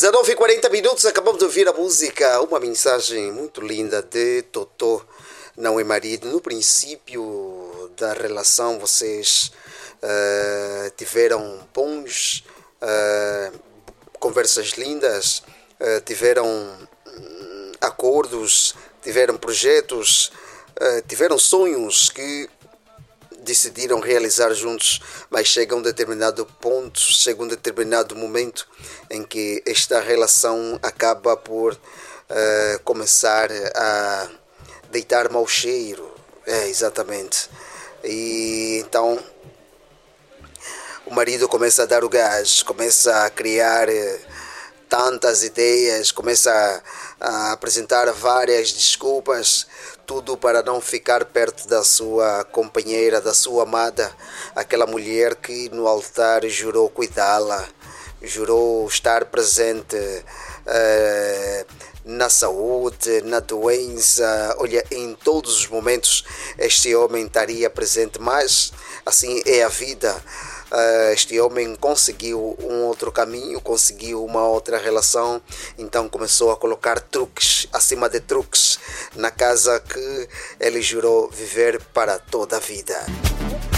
19h40, acabamos de ouvir a música, uma mensagem muito linda de Totó, não é marido. No princípio da relação, vocês tiveram bons conversas lindas, tiveram acordos, tiveram projetos, tiveram sonhos que decidiram realizar juntos, mas chega um determinado ponto, chega um determinado momento em que esta relação acaba por começar a deitar mau cheiro. Exatamente. E então o marido começa a dar o gás, começa a criar tantas ideias, começa a apresentar várias desculpas, tudo para não ficar perto da sua companheira, da sua amada, aquela mulher que no altar jurou cuidá-la, jurou estar presente na saúde, na doença. Olha, em todos os momentos este homem estaria presente, mas assim é a vida. Este homem conseguiu um outro caminho, conseguiu uma outra relação, então começou a colocar truques acima de truques na casa que ele jurou viver para toda a vida.